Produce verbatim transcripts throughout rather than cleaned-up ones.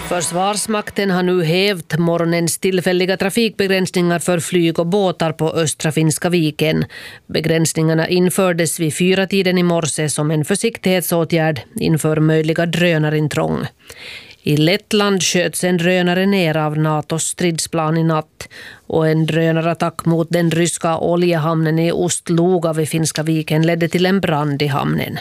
Försvarsmakten har nu hävt morgonens tillfälliga trafikbegränsningar för flyg och båtar på östra Finska viken. Begränsningarna infördes vid fyra tiden i morse som en försiktighetsåtgärd inför möjliga drönarintrång. I Lettland sköts en drönare ner av NATOs stridsplan i natt och en drönarattack mot den ryska oljehamnen i Ust-Luga vid Finska viken ledde till en brand i hamnen.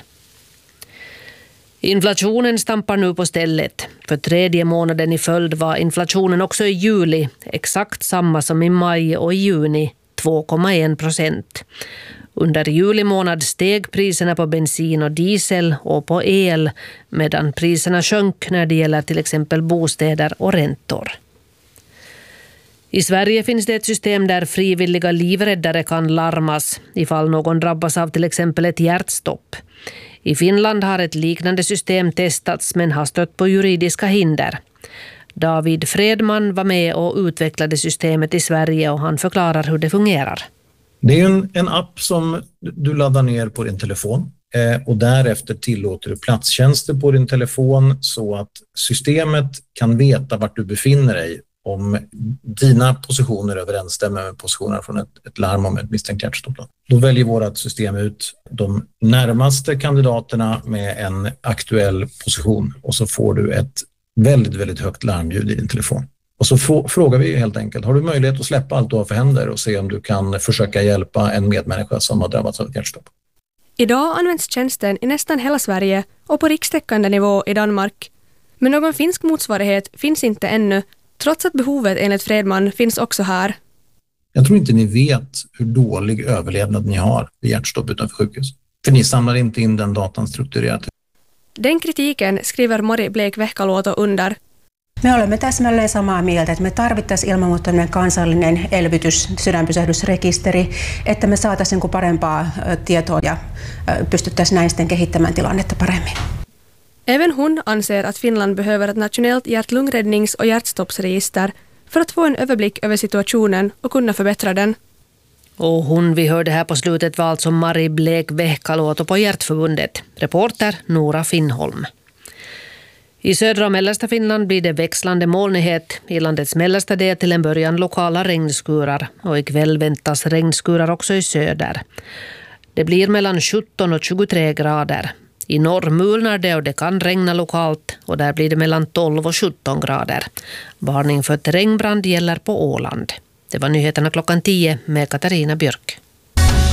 Inflationen stampar nu på stället. För tredje månaden i följd var inflationen också i juli exakt samma som i maj och i juni, två komma en procent. Under juli månad steg priserna på bensin och diesel och på el, medan priserna sjönk när det gäller till exempel bostäder och räntor. I Sverige finns det ett system där frivilliga livräddare kan larmas ifall någon drabbas av till exempel ett hjärtstopp. I Finland har ett liknande system testats men har stött på juridiska hinder. David Fredman var med och utvecklade systemet i Sverige och han förklarar hur det fungerar. Det är en, en app som du laddar ner på din telefon eh, och därefter tillåter du platstjänster på din telefon så att systemet kan veta vart du befinner dig om dina positioner överensstämmer med positionerna från ett, ett larm om ett misstänkt hjärtstopp. Då väljer vårt system ut de närmaste kandidaterna med en aktuell position och så får du ett väldigt, väldigt högt larmljud i din telefon. Och så få, frågar vi helt enkelt, har du möjlighet att släppa allt du har för händer och se om du kan försöka hjälpa en medmänniska som har drabbats av ett hjärtstopp? Idag används tjänsten i nästan hela Sverige och på rikstäckande nivå i Danmark. Men någon finsk motsvarighet finns inte ännu, trots att behovet enligt Fredman finns också här. Jag tror inte ni vet hur dålig överlevnad ni har vid hjärtstopp utanför sjukhus. För ni samlar inte in den datan strukturerat. Den kritiken skriver Mari Bleek-Vehkaluoto under. Me olemme täsmälleen samaa mieltä, että me tarvittaisiin ilman muuta tämmöinen kansallinen elvytys, sydänpysähdysrekisteri, että me saataisiin parempaa tietoa ja pystyttäisiin näin sitten kehittämään tilannetta paremmin. Även hon anser att Finland behöver ett nationellt hjärt-lungräddnings- och hjärtstoppsregister för att få en överblick över situationen och kunna förbättra den. Och hon vi hörde här på slutet var alltså Mari Bleek-Vehkaluoto på Hjärtförbundet. Reporter Nora Finnholm. I södra och mellersta Finland blir det växlande molnighet. I landets mellersta del till en början lokala regnskurar och ikväll väntas regnskurar också i söder. Det blir mellan sjutton och tjugotre grader. I norr mulnar det och det kan regna lokalt och där blir det mellan tolv och sjutton grader. Varning för terrängbrand gäller på Åland. Det var nyheterna klockan tio med Katarina Björk.